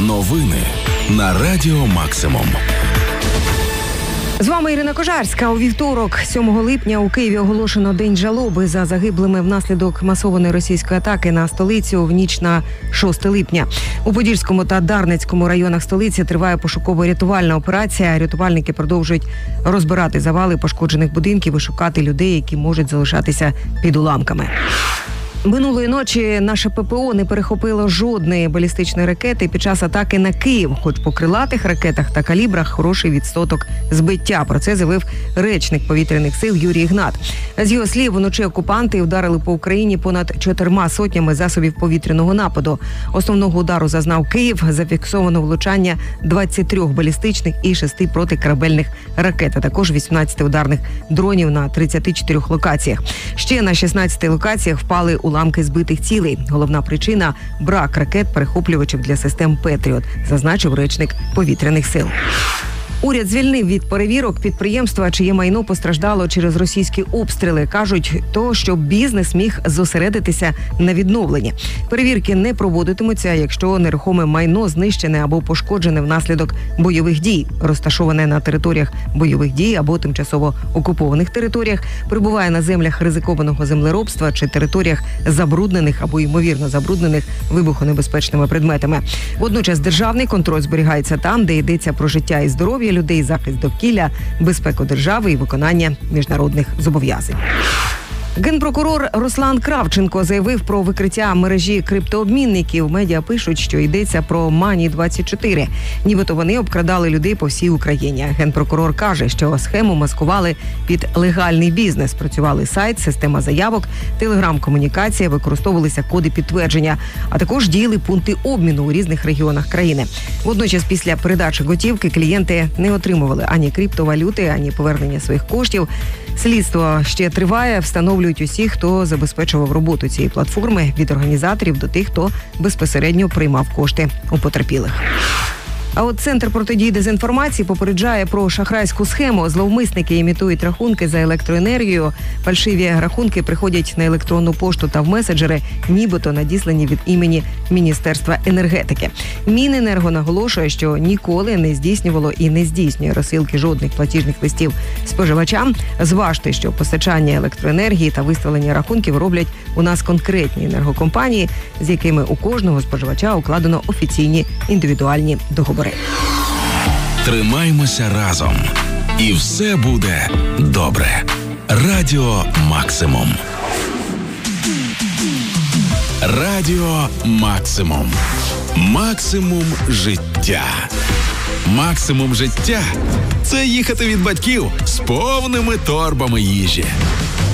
Новини на Радіо Максимум. З вами Ірина Кожарська. У вівторок, 7 липня, у Києві оголошено День жалоби за загиблими внаслідок масованої російської атаки на столицю в ніч на 6 липня. У Подільському та Дарницькому районах столиці триває пошуково-рятувальна операція. Рятувальники продовжують розбирати завали пошкоджених будинків і шукати людей, які можуть залишатися під уламками. Минулої ночі наше ППО не перехопило жодної балістичної ракети під час атаки на Київ. Хоч по крилатих ракетах та калібрах хороший відсоток збиття. Про це заявив речник повітряних сил Юрій Ігнат. З його слів, вночі окупанти вдарили по Україні понад 4 сотнями засобів повітряного нападу. Основного удару зазнав Київ. Зафіксовано влучання 23 балістичних і 6 протикорабельних ракет, а також 18 ударних дронів на 34 локаціях. Ще на 16 локаціях впали уламки збитих цілей. Головна причина – брак ракет-перехоплювачів для систем «Петріот», зазначив речник повітряних сил. Уряд звільнив від перевірок підприємства, чиє майно постраждало через російські обстріли. Кажуть, щоб бізнес міг зосередитися на відновленні. Перевірки не проводитимуться, якщо нерухоме майно знищене або пошкоджене внаслідок бойових дій, розташоване на територіях бойових дій або тимчасово окупованих територіях, перебуває на землях ризикованого землеробства чи територіях забруднених або ймовірно забруднених вибухонебезпечними предметами. Водночас державний контроль зберігається там, де йдеться про життя і здоров'я людей, захист довкілля, безпеку держави і виконання міжнародних зобов'язань. Генпрокурор Руслан Кравченко заявив про викриття мережі криптообмінників. Медіа пишуть, що йдеться про Money24. Нібито вони обкрадали людей по всій Україні. Генпрокурор каже, що схему маскували під легальний бізнес. Працювали сайт, система заявок, телеграм-комунікація, використовувалися коди підтвердження, а також діяли пункти обміну у різних регіонах країни. Водночас після передачі готівки клієнти не отримували ані криптовалюти, ані повернення своїх коштів. Слідство ще триває, встановлюють усіх, хто забезпечував роботу цієї платформи, від організаторів до тих, хто безпосередньо приймав кошти у потерпілих. А от Центр протидії дезінформації попереджає про шахрайську схему. Зловмисники імітують рахунки за електроенергію. Фальшиві рахунки приходять на електронну пошту та в меседжери, нібито надіслані від імені Міністерства енергетики. Міненерго наголошує, що ніколи не здійснювало і не здійснює розсилки жодних платіжних листів споживачам. Зважте, що постачання електроенергії та виставлення рахунків роблять у нас конкретні енергокомпанії, з якими у кожного споживача укладено офіційні індивідуальні договори. Тримаймося разом. І все буде добре. Радіо Максимум. Радіо Максимум. Максимум життя. Максимум життя – це їхати від батьків з повними торбами їжі.